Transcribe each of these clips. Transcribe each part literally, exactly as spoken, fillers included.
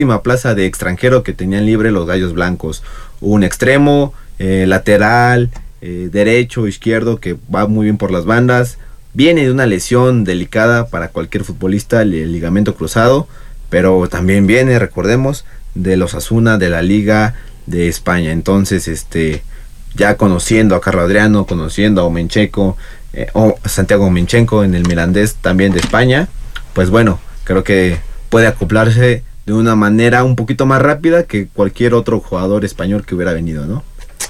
última plaza de extranjero que tenían libre los Gallos Blancos. Un extremo, eh, lateral, eh, derecho, izquierdo, que va muy bien por las bandas. Viene de una lesión delicada para cualquier futbolista, el ligamento cruzado, pero también viene, recordemos, de los Osasuna, de la Liga de España. Entonces, este, ya conociendo a Carlos Adriano, conociendo a Omenchenko, eh, o Santiago Omenchenko en el Mirandés también de España, pues bueno, creo que puede acoplarse de una manera un poquito más rápida que cualquier otro jugador español que hubiera venido, ¿no?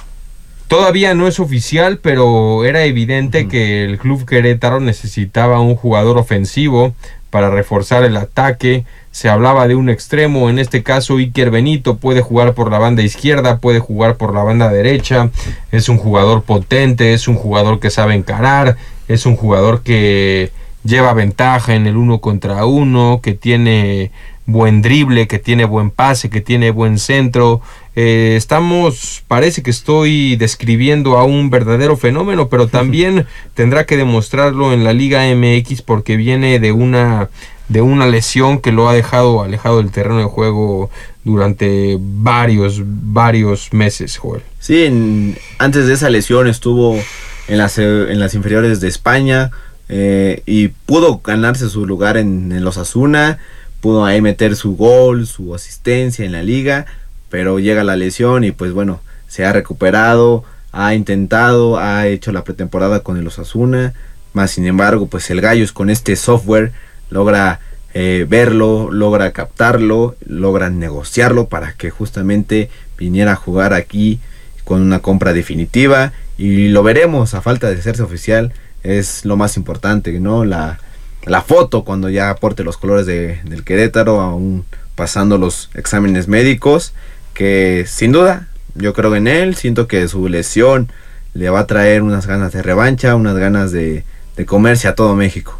Todavía no es oficial, pero era evidente uh-huh. que el Club Querétaro necesitaba un jugador ofensivo para reforzar el ataque. Se hablaba de un extremo, en este caso Iker Benito puede jugar por la banda izquierda, puede jugar por la banda derecha. Es un jugador potente, es un jugador que sabe encarar, es un jugador que lleva ventaja en el uno contra uno, que tiene buen drible, que tiene buen pase, que tiene buen centro. Eh, estamos, parece que estoy describiendo a un verdadero fenómeno, pero también tendrá que demostrarlo en la Liga M X porque viene de una de una lesión que lo ha dejado alejado del terreno de juego durante varios, varios meses, Joel. Sí, en, antes de esa lesión estuvo en las, en las inferiores de España eh, y pudo ganarse su lugar en, en los Osasuna, pudo ahí meter su gol, su asistencia en la liga, pero llega la lesión y pues bueno, se ha recuperado, ha intentado, ha hecho la pretemporada con el Osasuna, más sin embargo, pues el Gallos con este software logra eh, verlo, logra captarlo, logra negociarlo para que justamente viniera a jugar aquí con una compra definitiva, y lo veremos a falta de hacerse oficial. Es lo más importante, ¿no? La, la foto cuando ya aporte los colores de, del Querétaro, aún pasando los exámenes médicos, que sin duda yo creo en él. Siento que su lesión le va a traer unas ganas de revancha, unas ganas de, de comerse a todo México.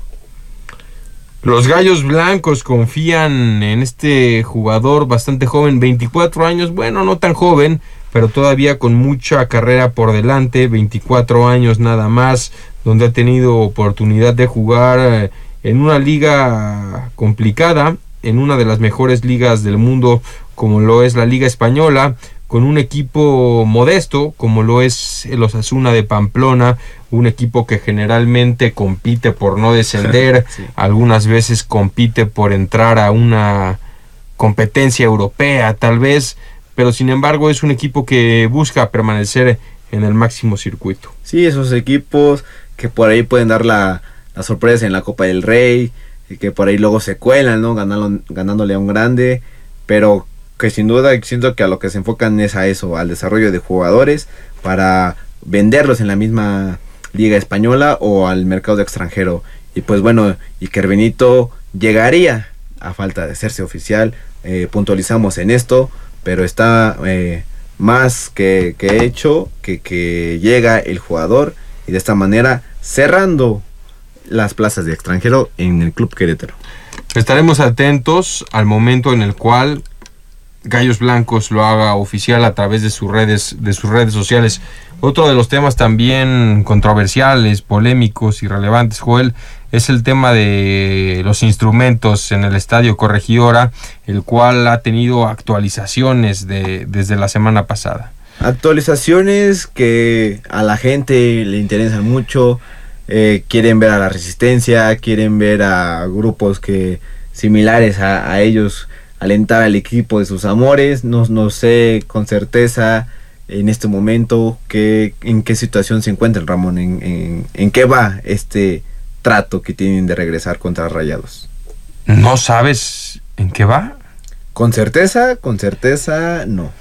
Los Gallos Blancos confían en este jugador bastante joven, veinticuatro años, bueno, no tan joven, pero todavía con mucha carrera por delante, veinticuatro años nada más, donde ha tenido oportunidad de jugar en una liga complicada, en una de las mejores ligas del mundo, como lo es la Liga Española, con un equipo modesto, como lo es el Osasuna de Pamplona, un equipo que generalmente compite por no descender, sí. Algunas veces compite por entrar a una competencia europea, tal vez, pero sin embargo es un equipo que busca permanecer en el máximo circuito. Sí, esos equipos que por ahí pueden dar la, la sorpresa en la Copa del Rey, y que por ahí luego se cuelan, ¿no? Ganando, ganándole a un grande, pero que sin duda siento que a lo que se enfocan es a eso, al desarrollo de jugadores para venderlos en la misma Liga Española o al mercado de extranjero. Y pues bueno, Iker Benito llegaría a falta de hacerse oficial, eh, puntualizamos en esto, pero está eh, más que, que hecho que, que llega el jugador, y de esta manera cerrando las plazas de extranjero en el Club Querétaro. Estaremos atentos al momento en el cual Gallos Blancos lo haga oficial a través de sus redes, de sus redes sociales. Otro de los temas también controversiales, polémicos y relevantes, Joel, es el tema de los instrumentos en el Estadio Corregidora, el cual ha tenido actualizaciones de, desde la semana pasada. Actualizaciones que a la gente le interesan mucho, eh, quieren ver a la Resistencia, quieren ver a grupos que similares a, a ellos alentar al equipo de sus amores. No, no sé con certeza en este momento que, en qué situación se encuentra Ramón, en, en, en qué va este trato que tienen de regresar contra Rayados. ¿No sabes en qué va? Con certeza, con certeza no.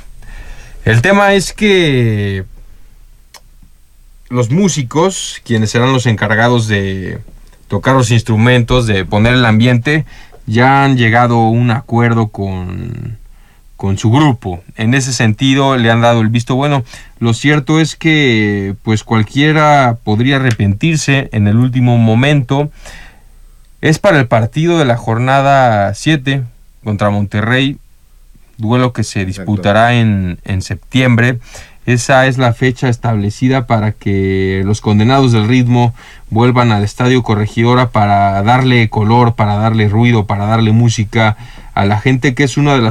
El tema es que los músicos, quienes serán los encargados de tocar los instrumentos, de poner el ambiente, ya han llegado a un acuerdo con, con su grupo. En ese sentido le han dado el visto bueno. Lo cierto es que pues cualquiera podría arrepentirse en el último momento. Es para el partido de la jornada siete contra Monterrey, duelo que se disputará en, en septiembre. Esa es la fecha establecida para que los condenados del ritmo vuelvan al Estadio Corregidora para darle color, para darle ruido, para darle música a la gente que es una de las